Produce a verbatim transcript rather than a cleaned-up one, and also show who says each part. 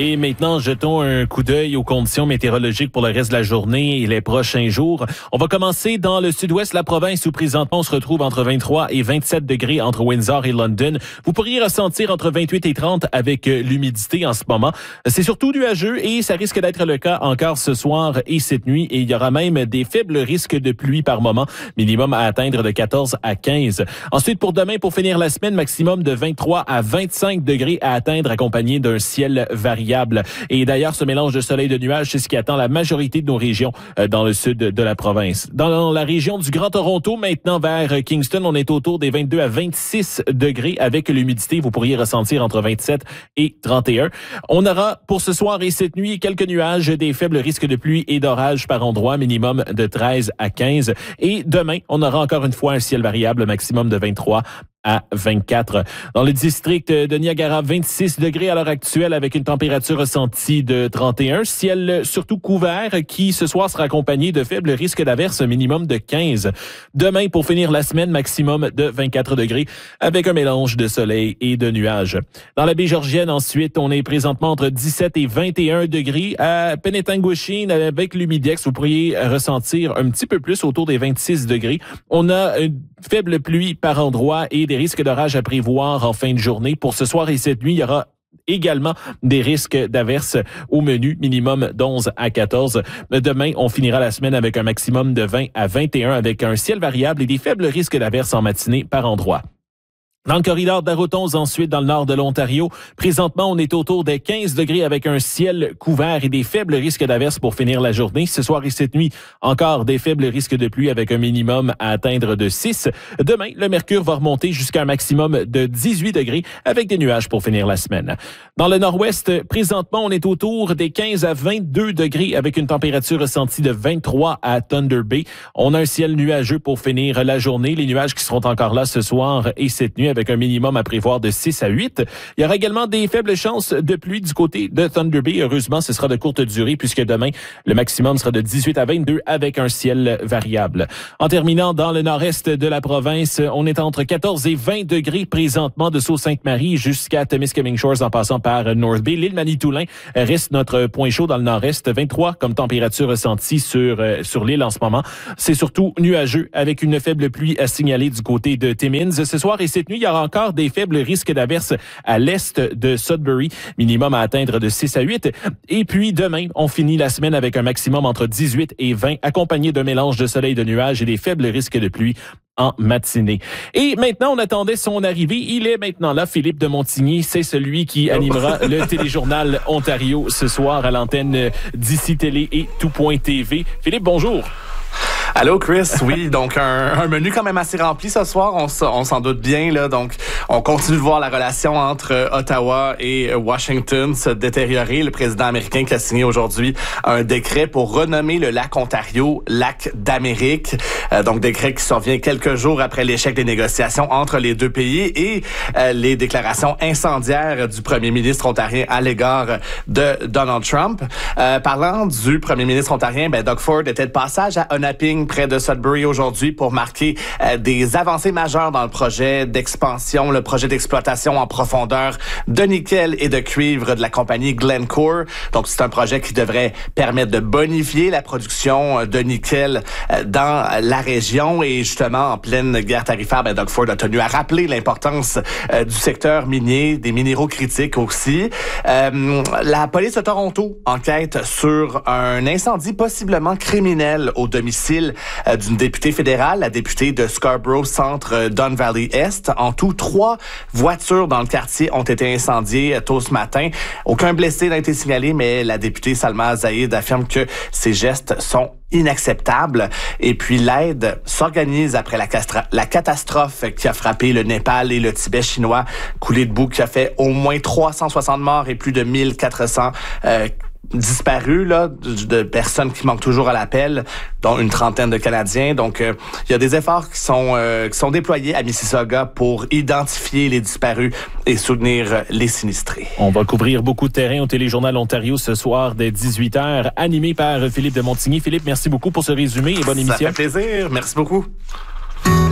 Speaker 1: Et maintenant, jetons un coup d'œil aux conditions météorologiques pour le reste de la journée et les prochains jours. On va commencer dans le sud-ouest de la province où présentement on se retrouve entre vingt-trois et vingt-sept degrés entre Windsor et London. Vous pourriez ressentir entre vingt-huit et trente avec l'humidité en ce moment. C'est surtout nuageux et ça risque d'être le cas encore ce soir et cette nuit. Et il y aura même des faibles risques de pluie par moment, minimum à atteindre de quatorze à quinze. Ensuite, pour demain, pour finir la semaine, maximum de vingt-trois à vingt-cinq degrés à atteindre accompagné d'un ciel variable. Et d'ailleurs, ce mélange de soleil et de nuages, c'est ce qui attend la majorité de nos régions euh, dans le sud de la province. Dans la région du Grand Toronto, maintenant vers Kingston, on est autour des vingt-deux à vingt-six degrés avec l'humidité. Vous pourriez ressentir entre vingt-sept et trente et un. On aura pour ce soir et cette nuit quelques nuages, des faibles risques de pluie et d'orage par endroit, minimum de treize à quinze. Et demain, on aura encore une fois un ciel variable, maximum de vingt-trois à vingt-quatre. Dans le district de Niagara, vingt-six degrés à l'heure actuelle avec une température ressentie de trente et un. Ciel surtout couvert qui ce soir sera accompagné de faibles risques d'averses, minimum de quinze. Demain, pour finir la semaine, maximum de vingt-quatre degrés avec un mélange de soleil et de nuages. Dans la baie Georgienne, ensuite, on est présentement entre dix-sept et vingt et un degrés. À Penetanguishene, avec l'humidex, vous pourriez ressentir un petit peu plus autour des vingt-six degrés. On a une faible pluie par endroit et des risques d'orage à prévoir en fin de journée. Pour ce soir et cette nuit, il y aura également des risques d'averses au menu, minimum d'onze à quatorze. Demain, on finira la semaine avec un maximum de vingt à vingt et un avec un ciel variable et des faibles risques d'averses en matinée par endroit. Dans le corridor d'Arotons, ensuite, dans le nord de l'Ontario, présentement, on est autour des quinze degrés avec un ciel couvert et des faibles risques d'averses pour finir la journée. Ce soir et cette nuit, encore des faibles risques de pluie avec un minimum à atteindre de six. Demain, le mercure va remonter jusqu'à un maximum de dix-huit degrés avec des nuages pour finir la semaine. Dans le nord-ouest, présentement, on est autour des quinze à vingt-deux degrés avec une température ressentie de vingt-trois à Thunder Bay. On a un ciel nuageux pour finir la journée. Les nuages qui seront encore là ce soir et cette nuit avec un minimum à prévoir de six à huit. Il y aura également des faibles chances de pluie du côté de Thunder Bay. Heureusement, ce sera de courte durée puisque demain, le maximum sera de dix-huit à vingt-deux avec un ciel variable. En terminant, dans le nord-est de la province, on est entre quatorze et vingt degrés présentement de Sault-Sainte-Marie jusqu'à Temiskaming Shores en passant par North Bay. L'île Manitoulin reste notre point chaud dans le nord-est. vingt-trois comme température ressentie sur, euh, sur l'île en ce moment. C'est surtout nuageux avec une faible pluie à signaler du côté de Timmins. Ce soir et cette nuit, il y aura encore des faibles risques d'averses à l'est de Sudbury, minimum à atteindre de six à huit. Et puis demain, on finit la semaine avec un maximum entre dix-huit et vingt, accompagné d'un mélange de soleil et de nuages et des faibles risques de pluie en matinée. Et maintenant, on attendait son arrivée. Il est maintenant là, Philippe de Montigny. C'est celui qui animera le téléjournal Ontario ce soir à l'antenne d'Ici Télé et Tout.T V. Philippe, bonjour.
Speaker 2: Allô Chris, oui, donc un, un menu quand même assez rempli ce soir, on, on s'en doute bien là. Donc on continue de voir la relation entre Ottawa et Washington se détériorer. Le président américain qui a signé aujourd'hui un décret pour renommer le lac Ontario lac d'Amérique. Euh, donc décret qui survient quelques jours après l'échec des négociations entre les deux pays et euh, les déclarations incendiaires du premier ministre ontarien à l'égard de Donald Trump. Euh, parlant du premier ministre ontarien, ben Doug Ford était de passage à Onaping près de Sudbury aujourd'hui pour marquer euh, des avancées majeures dans le projet d'expansion, le projet d'exploitation en profondeur de nickel et de cuivre de la compagnie Glencore. Donc, c'est un projet qui devrait permettre de bonifier la production de nickel euh, dans la région. Et justement, en pleine guerre tarifaire, ben, Doug Ford a tenu à rappeler l'importance euh, du secteur minier, des minéraux critiques aussi. Euh, la police de Toronto enquête sur un incendie possiblement criminel au domicile Euh, d'une députée fédérale, la députée de Scarborough Centre euh, Don Valley Est. En tout, trois voitures dans le quartier ont été incendiées euh, tôt ce matin. Aucun blessé n'a été signalé, mais la députée Salma Zaïd affirme que ces gestes sont inacceptables. Et puis l'aide s'organise après la, castra- la catastrophe qui a frappé le Népal et le Tibet chinois, coulée de boue qui a fait au moins trois cent soixante morts et plus de mille quatre cents euh, disparus, là, de, de personnes qui manquent toujours à l'appel, dont une trentaine de Canadiens. Donc, euh, il y a des efforts qui sont euh, qui sont déployés à Mississauga pour identifier les disparus et soutenir les sinistrés.
Speaker 1: On va couvrir beaucoup de terrain au téléjournal Ontario ce soir dès dix-huit heures, animé par Philippe de Montigny. Philippe, merci beaucoup pour ce résumé et bonne émission.
Speaker 2: Ça fait plaisir. Merci beaucoup.